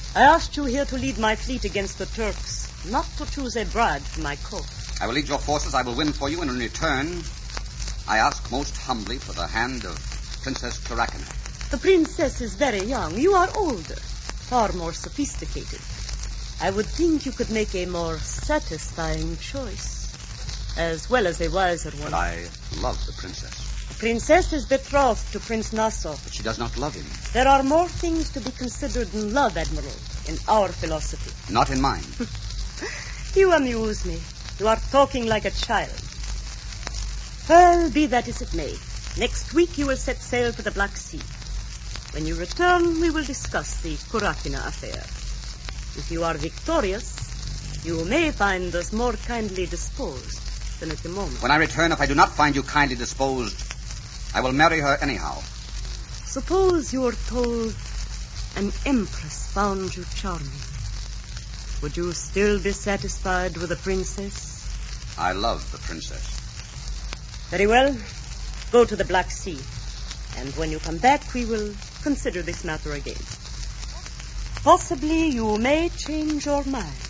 I asked you here to lead my fleet against the Turks, not to choose a bride for my court. I will lead your forces. I will win for you, and in return, I ask most humbly for the hand of Princess Kurakina. The princess is very young. You are older, far more sophisticated. I would think you could make a more satisfying choice, as well as a wiser one. But I love the princess. The princess is betrothed to Prince Nassau. But she does not love him. There are more things to be considered than love, Admiral, in our philosophy. Not in mine. You amuse me. You are talking like a child. Well, be that as it may, next week you will set sail for the Black Sea. When you return, we will discuss the Kurakina affair. If you are victorious, you may find us more kindly disposed than at the moment. When I return, if I do not find you kindly disposed, I will marry her anyhow. Suppose you were told an empress found you charming. Would you still be satisfied with the princess? I love the princess. Very well. Go to the Black Sea. And when you come back, we will consider this matter again. Possibly you may change your mind.